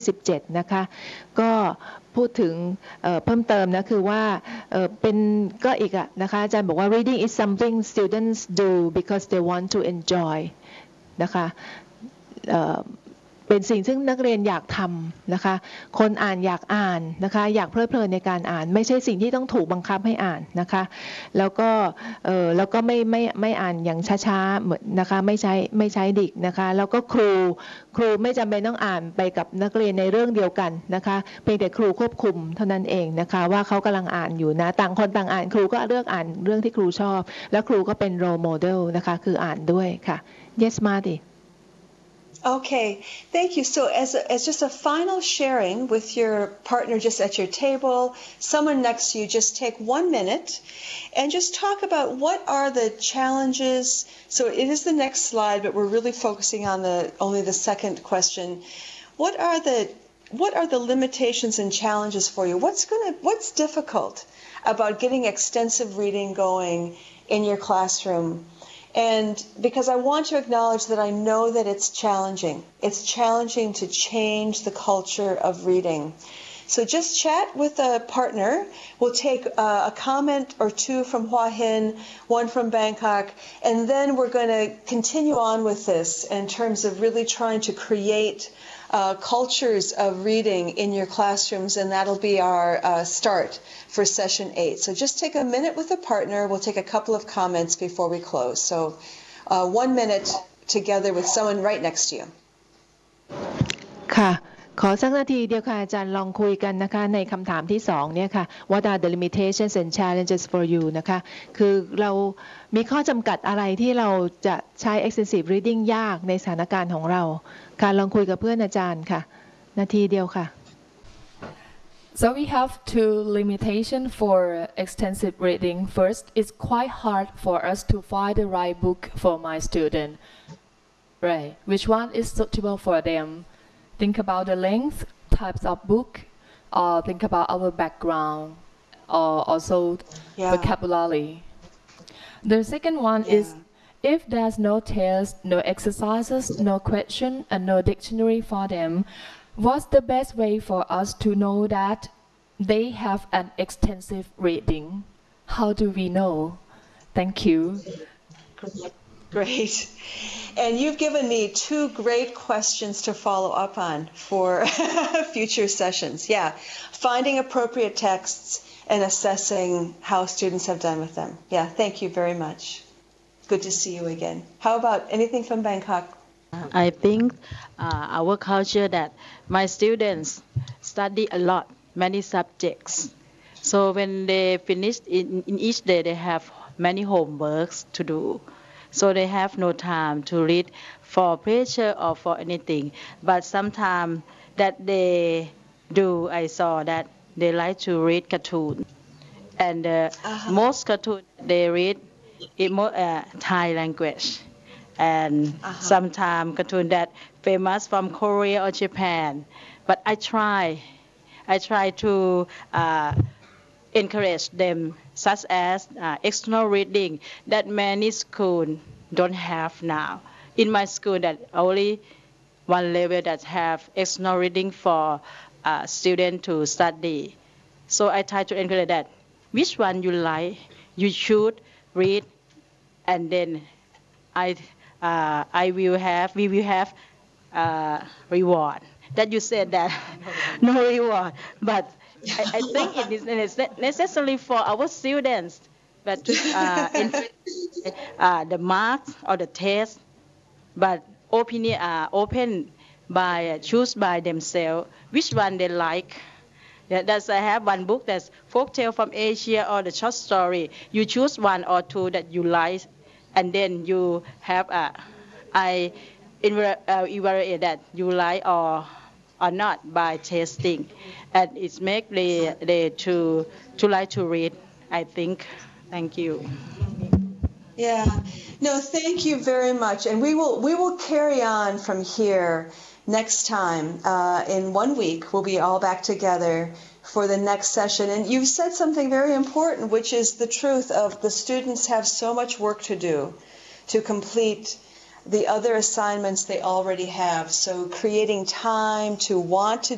17นะคะก็พูดถึงเพิ่มเติมนะคือว่าเป็นก็อีกอะนะคะอาจารย์บอกว่า reading is something students do because they want to enjoy นะคะเป็นสิ่งซึ่งนักเรียนอยากทำนะคะคนอ่านอยากอ่านนะคะอยากเพลิดเพลินในการอ่านไม่ใช่สิ่งที่ต้องถูกบังคับให้อ่านนะคะแล้วก็ไม่อ่านอย่างช้าๆเหมือนนะคะไม่ใช้ดิกนะคะแล้วก็ครูไม่จำเป็นต้องอ่านไปกับนักเรียนในเรื่องเดียวกันนะคะเพียงแต่ครูควบคุมเท่านั้นเองนะคะว่าเขากำลังอ่านอยู่นะต่างคนต่างอ่านครูก็เลือกอ่านเรื่องที่ครูชอบแล้วครูก็เป็น role model นะคะคืออ่านด้วยค่ะ Yes Marty Okay, thank you. So as just a final sharing with your partner just at your table, someone next to you, just take 1 minute and just talk about what are the challenges. So it is the next slide, but we're really focusing on only the second question. What are the limitations and challenges for you? What's difficult about getting extensive reading going in your classroom? And because I want to acknowledge that I know that it's challenging. It's challenging to change the culture of reading. So just chat with a partner. We'll take a comment or two from Hua Hin, one from Bangkok, and then we're going to continue on with this in terms of really trying to create cultures of reading in your classrooms, and that'll be our start for session 8. So just take a minute with a partner. We'll take a couple of comments before we close. So 1 minute together with someone right next to you. ค่ะขอสักนาทีเดียวค่ะอาจารย์ลองคุยกันนะคะในคำถามที่2เนี่ยค่ะ What are the limitations and challenges for you นะคะคือเรามีข้อจำกัดอะไรที่เราจะใช้ extensive reading ยากในสถานการณ์ของเราค่ะลองคุยกับเพื่อนอาจารย์ค่ะนาทีเดียวค่ะ So we have two limitations for extensive reading. First, it's quite hard for us to find the right book for my student. Right, which one is suitable for them? Think about the length, types of book, or think about our background, or also vocabulary. The second one is if there's no test, no exercises, no question, and no dictionary for them, what's the best way for us to know that they have an extensive reading? How do we know? Thank you. Great. And you've given me 2 great questions to follow up on for future sessions. Yeah, finding appropriate texts and assessing how students have done with them. Yeah, thank you very much. Good to see you again. How about anything from Bangkok? I think our culture that my students study a lot, many subjects. So when they finish in each day, they have many homeworks to do. So they have no time to read for pleasure or for anything. But sometimes that they do, I saw that they like to read cartoon. And most cartoon they read in Thai language. And sometimes cartoon that famous from Korea or Japan. But I try to encourage them, such as external reading that many schools don't have now. In my school, that only one level that have external reading for students to study. So I try to encourage that. Which one you like, you should read, and then we will have reward. That you said that no reward, but I think it is necessary for our students, but the marks or the test, but opinion open by choose by themselves which one they like. That's I have one book that's folktale from Asia or the short story. You choose 1 or 2 that you like, and then you have evaluate that you like or not by testing, and it makes they to like to read, I think. Thank you. Yeah, no, thank you very much, and we will carry on from here next time. In 1 week, we'll be all back together for the next session. And you said something very important, which is the truth of the students have so much work to do to complete the other assignments they already have. So creating time to want to